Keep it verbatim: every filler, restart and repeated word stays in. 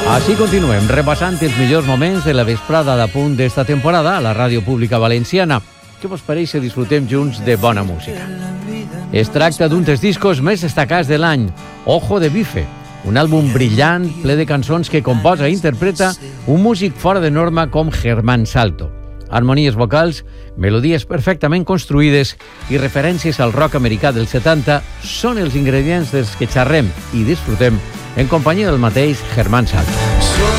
Així continuem, repassant els millors moments de la vesprada de punt d'esta temporada a la Ràdio Pública Valenciana. Què vos pareix si disfrutem junts de bona música? Es tracta d'un dels discos més destacats de l'any, Ojo de Bife, un àlbum brillant, ple de cançons que composa i interpreta un músic fora de norma com Germán Salto. Harmonies vocals, melodies perfectament construïdes i referències al rock americà dels setanta són els ingredients dels que xerrem i disfrutem en companyia del mateix Germán Salto.